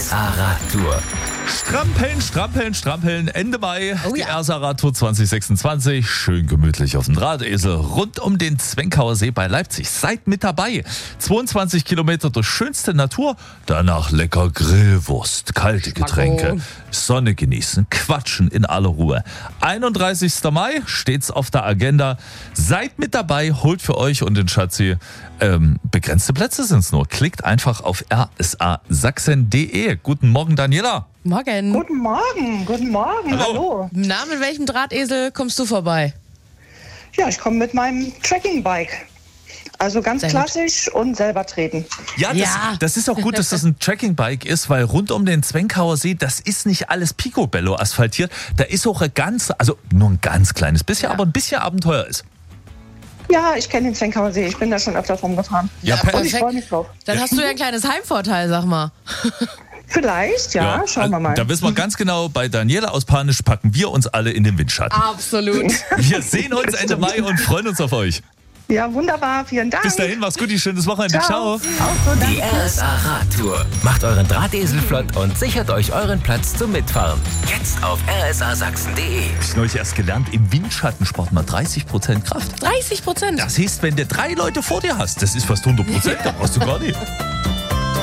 RSA Radtour. Strampeln, Ende Mai, Oh die ja. RSA Radtour 2026. Schön gemütlich auf dem Drahtesel rund um den Zwenkauer See bei Leipzig. Seid mit dabei. 22 Kilometer durch schönste Natur, danach lecker Grillwurst, kalte Getränke, Sonne genießen, quatschen in aller Ruhe. 31. Mai steht's auf der Agenda. Seid mit dabei, holt für euch und den Schatzi. Begrenzte Plätze sind's nur. Klickt einfach auf rsasachsen.de. Guten Morgen, Daniela. Morgen. Guten Morgen, hallo. Na, mit welchem Drahtesel kommst du vorbei? Ja, ich komme mit meinem Trekkingbike. Also ganz Sehr gut. klassisch und selber treten. Ja, das ist auch gut, dass das ein Trekkingbike ist, weil rund um den Zwenkauer See, das ist nicht alles Picobello asphaltiert. Da ist auch nur ein ganz kleines bisschen, aber ein bisschen Abenteuer ist. Ja, ich kenne den Zwenkauer See, ich bin da schon öfter rumgefahren. Ja, Und ich freue mich drauf. Dann hast du ja ein kleines Heimvorteil, sag mal. Vielleicht, ja, schauen wir mal. Da wissen wir ganz genau, bei Daniela aus Panisch packen wir uns alle in den Windschatten. Absolut. Wir sehen uns Ende Mai und freuen uns auf euch. Ja, wunderbar, vielen Dank. Bis dahin, mach's gut, schönes Wochenende. Ciao. Auch so, Die danke. RSA Radtour. Macht euren Drahtesel flott und sichert euch euren Platz zum Mitfahren. Jetzt auf rsasachsen.de. Ich neulich erst gelernt, im Windschatten spart man 30% Kraft. 30%. Das heißt, wenn du 3 Leute vor dir hast, das ist fast 100%, da brauchst du gar nicht.